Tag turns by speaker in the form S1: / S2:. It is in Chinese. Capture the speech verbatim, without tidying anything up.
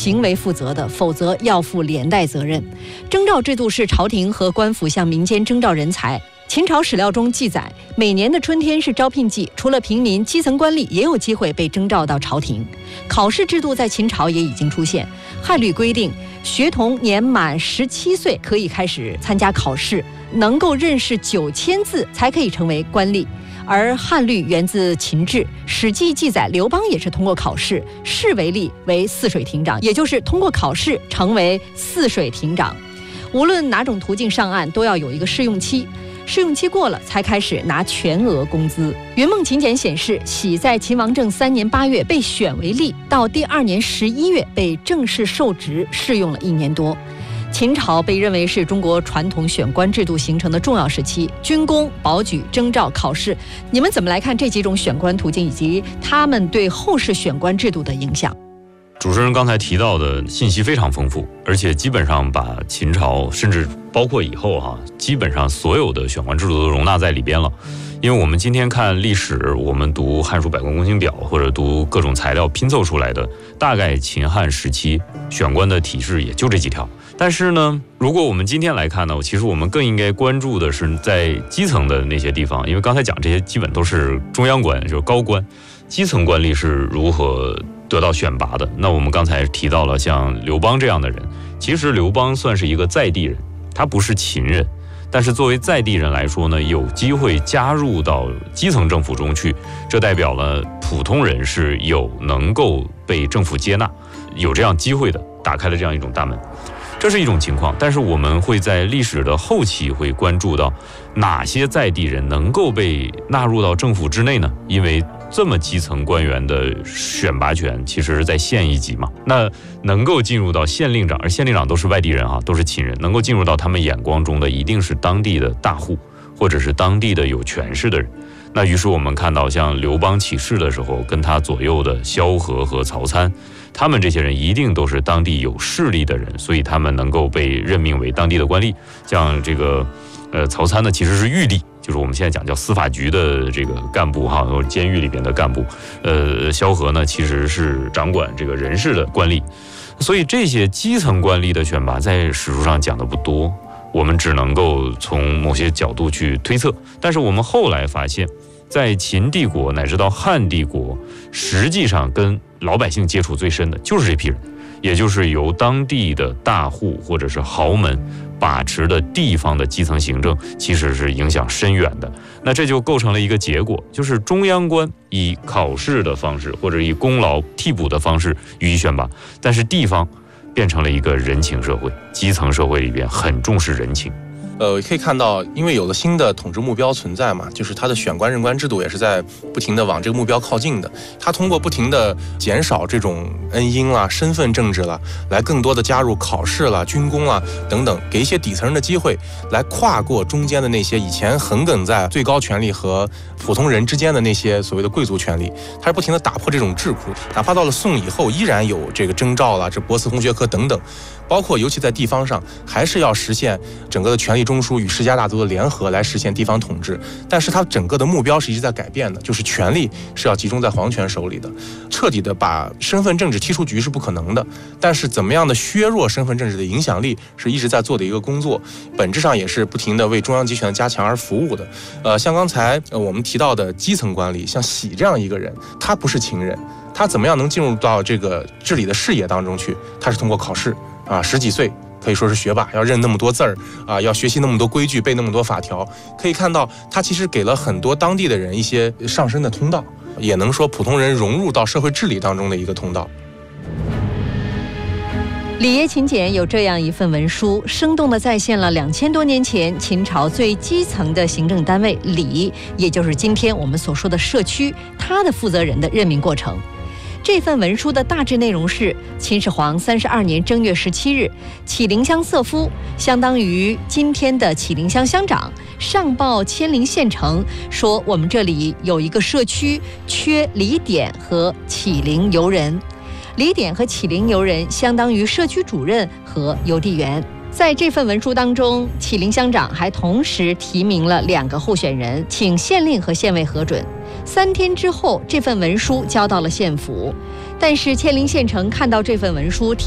S1: 行为负责的，否则要负连带责任。征召制度是朝廷和官府向民间征召人才。秦朝史料中记载，每年的春天是招聘季，除了平民，基层官吏也有机会被征召到朝廷。考试制度在秦朝也已经出现，汉律规定，学童年满十七岁可以开始参加考试，能够认识九千字才可以成为官吏。而汉律源自秦制，《史记》记载刘邦也是通过考试，士为吏为泗水亭长，也就是通过考试成为泗水亭长。无论哪种途径上岸，都要有一个试用期。试用期过了，才开始拿全额工资。云梦秦简显示，喜在秦王政三年八月被选为吏，到第二年十一月被正式受职，试用了一年多。秦朝被认为是中国传统选官制度形成的重要时期，军功、保举、征召、考试，你们怎么来看这几种选官途径以及他们对后世选官制度的影响？
S2: 主持人刚才提到的信息非常丰富，而且基本上把秦朝甚至包括以后哈、啊，基本上所有的选官制度都容纳在里边了。因为我们今天看历史，我们读《汉书百官公行表》或者读各种材料拼凑出来的，大概秦汉时期选官的体制也就这几条。但是呢，如果我们今天来看呢，其实我们更应该关注的是在基层的那些地方，因为刚才讲这些基本都是中央官，就是高官，基层官吏是如何得到选拔的。那我们刚才提到了像刘邦这样的人，其实刘邦算是一个在地人，他不是秦人，但是作为在地人来说呢，有机会加入到基层政府中去，这代表了普通人是有能够被政府接纳，有这样机会的，打开了这样一种大门。这是一种情况，但是我们会在历史的后期会关注到哪些在地人能够被纳入到政府之内呢？因为这么基层官员的选拔权其实是在县一级嘛，那能够进入到县令长，而县令长都是外地人啊，都是秦人，能够进入到他们眼光中的一定是当地的大户，或者是当地的有权势的人。那于是我们看到像刘邦起事的时候，跟他左右的萧何和曹参，他们这些人一定都是当地有势力的人，所以他们能够被任命为当地的官吏。像这个呃曹参呢，其实是狱吏，就是我们现在讲叫司法局的这个干部哈，或者监狱里边的干部。呃，萧何呢，其实是掌管这个人事的官吏。所以这些基层官吏的选拔在史书上讲的不多，我们只能够从某些角度去推测。但是我们后来发现，在秦帝国乃至到汉帝国，实际上跟老百姓接触最深的就是这批人，也就是由当地的大户或者是豪门把持的地方的基层行政，其实是影响深远的。那这就构成了一个结果，就是中央官以考试的方式或者以功劳替补的方式予以选拔，但是地方变成了一个人情社会，基层社会里边很重视人情。
S3: 呃，可以看到，因为有了新的统治目标存在嘛，就是它的选官任官制度也是在不停的往这个目标靠近的。它通过不停的减少这种恩荫啦、身份政治啦，来更多的加入考试啦、军功啦等等，给一些底层人的机会，来跨过中间的那些以前横亘在最高权力和普通人之间的那些所谓的贵族权力。它是不停的打破这种桎梏，哪怕到了宋以后，依然有这个征召啦、这博士红学科等等。包括尤其在地方上，还是要实现整个的权力中枢与世家大族的联合来实现地方统治，但是它整个的目标是一直在改变的，就是权力是要集中在皇权手里的，彻底的把身份政治踢出局是不可能的，但是怎么样的削弱身份政治的影响力是一直在做的一个工作，本质上也是不停的为中央集权的加强而服务的。呃，像刚才呃我们提到的基层官吏，像喜这样一个人，他不是秦人，他怎么样能进入到这个治理的视野当中去？他是通过考试啊，十几岁可以说是学霸，要认那么多字儿啊，要学习那么多规矩，背那么多法条。可以看到，他其实给了很多当地的人一些上升的通道，也能说普通人融入到社会治理当中的一个通道。
S1: 里耶秦简有这样一份文书，生动地再现了两千多年前秦朝最基层的行政单位里，也就是今天我们所说的社区，它的负责人的任命过程。这份文书的大致内容是：秦始皇三十二年正月十七日，启陵乡瑟夫，相当于今天的启陵乡乡长，上报迁陵县城，说我们这里有一个社区缺礼典和启陵游人。礼典和启陵游人相当于社区主任和邮递员。在这份文书当中，启陵乡长还同时提名了两个候选人，请县令和县尉核准。三天之后，这份文书交到了县府，但是迁陵县城看到这份文书